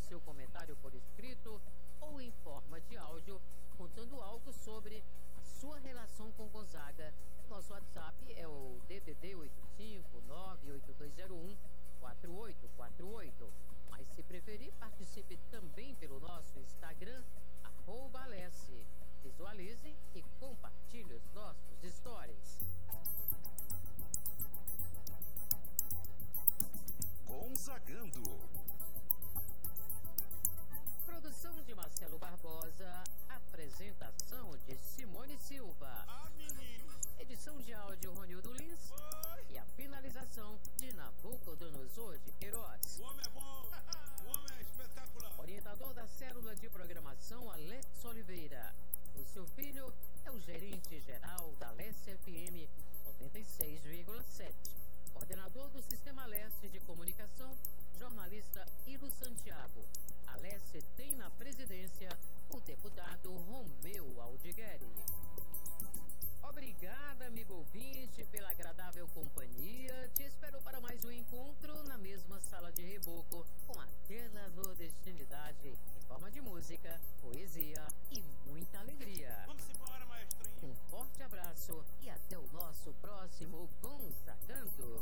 seu comentário por escrito ou em forma de áudio, contando algo sobre a sua relação com Gonzaga. Nosso WhatsApp é o DDD 85982014848. Mas se preferir, participe também pelo nosso Instagram, @Alesse. Visualize e compartilhe os nossos stories. Gonzagando. Produção de Marcelo Barbosa, apresentação de Simone Silva. Edição de áudio Ronildo Lins. E a finalização de Nabucodonosor de Queiroz. O homem é bom, o homem é espetacular. Orientador da célula de programação, Alex Oliveira. O seu filho é o gerente-geral da Alesse FM 96,7. Coordenador do Sistema Leste de Comunicação, jornalista Ivo Santiago. A Alesse tem na presidência o deputado Romeu Aldigueri. Obrigada, amigo ouvinte, pela agradável companhia. Te espero para mais um encontro na mesma sala de reboco, com aquela nordestinidade em forma de música, poesia e muita alegria. Vamos embora, maestrinho. Um forte abraço e até o nosso próximo Gonzagando.